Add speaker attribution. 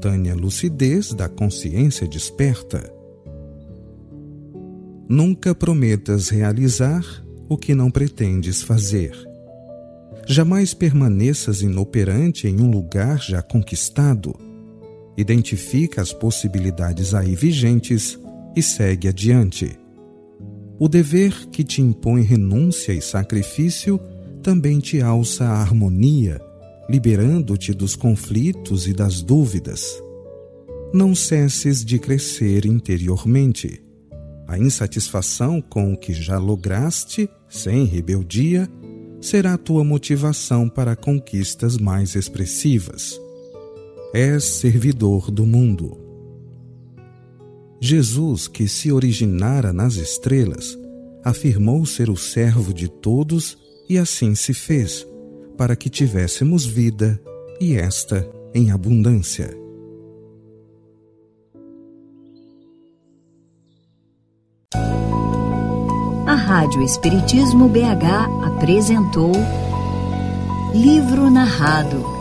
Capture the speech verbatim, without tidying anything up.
Speaker 1: simultânea lucidez da consciência desperta. Nunca prometas realizar o que não pretendes fazer. Jamais permaneças inoperante em um lugar já conquistado. Identifica as possibilidades aí vigentes e segue adiante. O dever que te impõe renúncia e sacrifício também te alça a harmonia, liberando-te dos conflitos e das dúvidas. Não cesses de crescer interiormente. A insatisfação com o que já lograste, sem rebeldia, será tua motivação para conquistas mais expressivas. És servidor do mundo. Jesus, que se originara nas estrelas, afirmou ser o servo de todos e assim se fez, para que tivéssemos vida e esta em abundância.
Speaker 2: A Rádio Espiritismo B H apresentou Livro Narrado,